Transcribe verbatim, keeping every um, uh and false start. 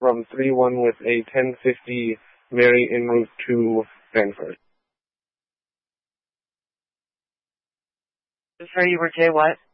from three one with a ten fifty Mary en route to Frankfurt. Sorry, you were J what?